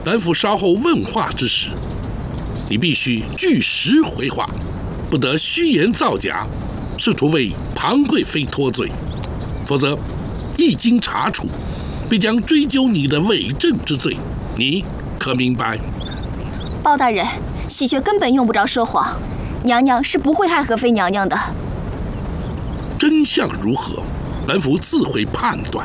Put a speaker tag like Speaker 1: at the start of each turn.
Speaker 1: 本府稍后问话之时，你必须据实回话，不得虚言造假，试图为庞贵妃脱罪，否则一经查处，必将追究你的伪证之罪。你可明白？
Speaker 2: 包大人，喜鹊根本用不着说谎，娘娘是不会害和妃娘娘的。
Speaker 1: 真相如何，本府自会判断。